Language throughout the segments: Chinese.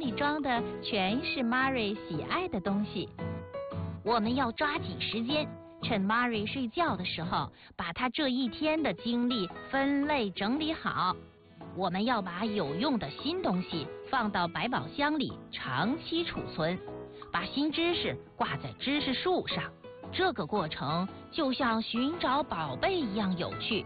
里装的全是 Mary 喜爱的东西。我们要抓紧时间，趁 Mary 睡觉的时候，把她这一天的经历分类整理好。我们要把有用的新东西放到百宝箱里长期储存，把新知识挂在知识树上。这个过程就像寻找宝贝一样有趣。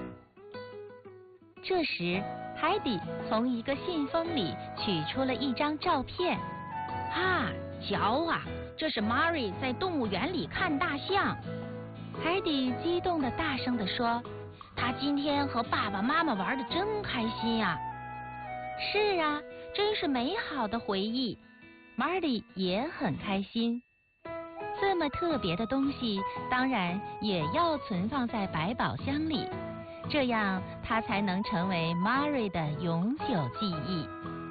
这时，海底从一个信封里取出了一张照片。哈，瞧啊，这是 Mary 在动物园里看大象。海底激动地大声地说：“他今天和爸爸妈妈玩得真开心呀！”是啊，真是美好的回忆。Marty 也很开心。这么特别的东西，当然也要存放在百宝箱里，这样它才能成为 Mary 的永久记忆。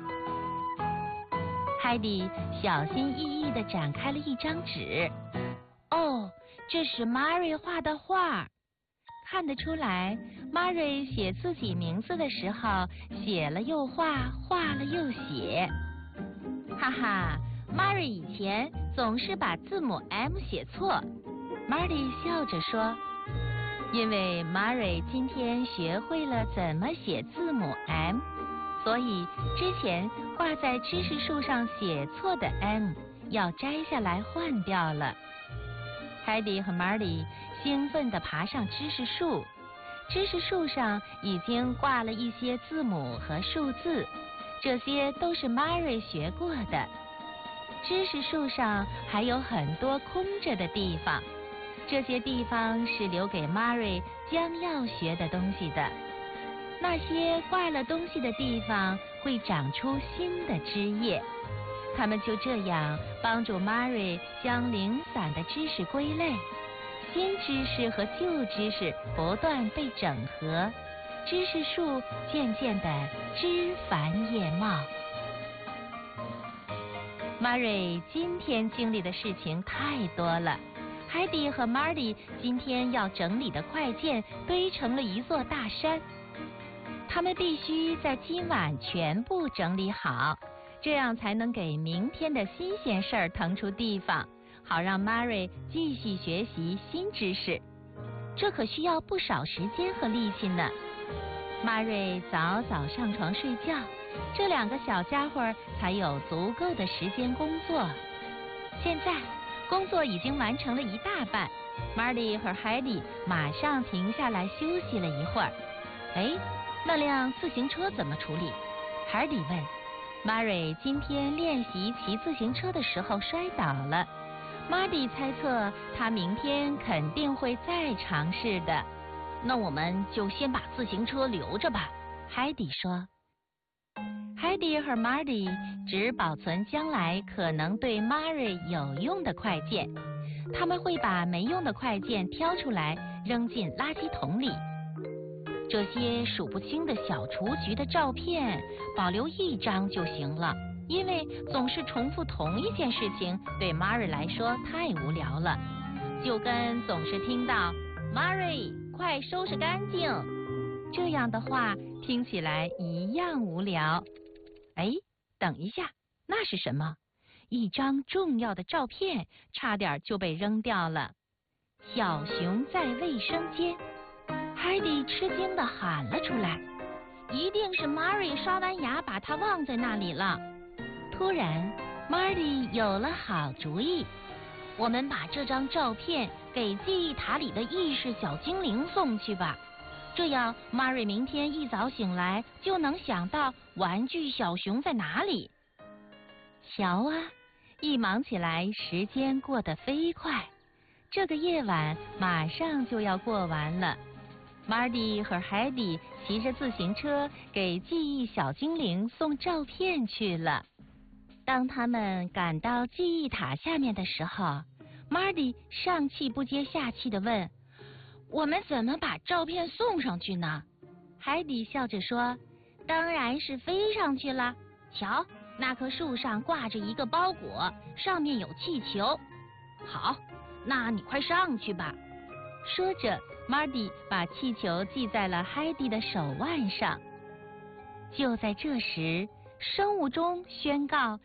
海底小心翼翼地展开了一张纸。哦，这是 Mary 画的画。看得出来 ，Mary 写自己名字的时候，写了又画，画了又写。哈哈 ，Mary 以前总是把字母 M 写错。Marty 笑着说：“因为 Mary 今天学会了怎么写字母 M， 所以之前挂在知识树上写错的 M 要摘下来换掉了。”海底和 Marty 兴奋地爬上知识树，知识树上已经挂了一些字母和数字，这些都是 Mary 学过的。知识树上还有很多空着的地方，这些地方是留给 Mary 将要学的东西的。那些挂了东西的地方会长出新的枝叶，它们就这样帮助 Mary 将零散的知识归类，新知识和旧知识不断被整合，知识树渐渐地枝繁叶茂。Mary 今天经历的事情太多了，海底和 Marty 今天要整理的快件堆成了一座大山，他们必须在今晚全部整理好，这样才能给明天的新鲜事儿腾出地方，好让 Mary 继续学习新知识。这可需要不少时间和力气呢。Mary 早早上床睡觉，这两个小家伙才有足够的时间工作。现在工作已经完成了一大半， Marty 和海底马上停下来休息了一会儿。哎，那辆自行车怎么处理？海底问。Mary 今天练习骑自行车的时候摔倒了， Marty 猜测他明天肯定会再尝试的。那我们就先把自行车留着吧，海底说。海底和 Marty 只保存将来可能对 Mary 有用的快件，他们会把没用的快件挑出来扔进垃圾桶里。这些数不清的小雏菊的照片，保留一张就行了，因为总是重复同一件事情，对 Mary 来说太无聊了，就跟总是听到 Mary 快收拾干净这样的话听起来一样无聊。哎，等一下，那是什么？一张重要的照片差点就被扔掉了。小熊在卫生间。海底吃惊地喊了出来，一定是 Mary 刷完牙把它忘在那里了。突然 Marty 有了好主意，我们把这张照片给记忆塔里的意识小精灵送去吧，这样 Mary 明天一早醒来就能想到玩具小熊在哪里。瞧啊，一忙起来时间过得飞快，这个夜晚马上就要过完了。Marty 和海底骑着自行车给记忆小精灵送照片去了。当他们赶到记忆塔下面的时候， Marty 上气不接下气地问：“我们怎么把照片送上去呢？”海底笑着说：“当然是飞上去了。瞧，那棵树上挂着一个包裹，上面有气球。好，那你快上去吧。”说着 Marty 把气球系在了海底的手腕上。就在这时，生物钟宣告